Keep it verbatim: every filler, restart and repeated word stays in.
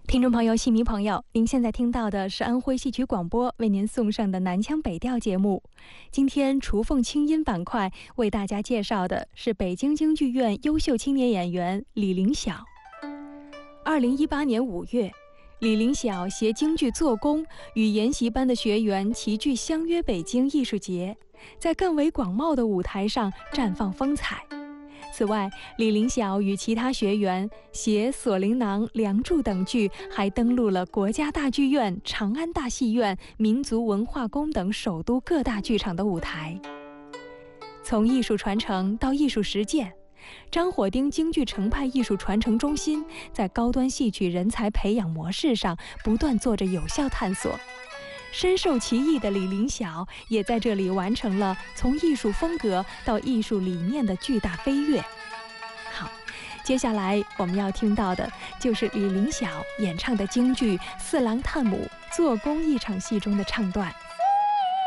听众朋友、戏迷朋友，您现在听到的是安徽戏曲广播为您送上的南腔北调节目。今天雏凤清音板块为大家介绍的是北京京剧院优秀青年演员李凌晓。二零一八年五月，李凌晓携京剧做工与研习班的学员齐聚相约北京艺术节，在更为广袤的舞台上绽放风采。此外，李凌晓与其他学员携《锁麟囊》《梁祝》等剧，还登陆了国家大剧院、长安大戏院、民族文化宫等首都各大剧场的舞台。从艺术传承到艺术实践，张火丁京剧程派艺术传承中心在高端戏曲人才培养模式上不断做着有效探索。深受其益的李凌晓也在这里完成了从艺术风格到艺术理念的巨大飞跃。好，接下来我们要听到的就是李凌晓演唱的京剧《四郎探母》做工一场戏中的唱段。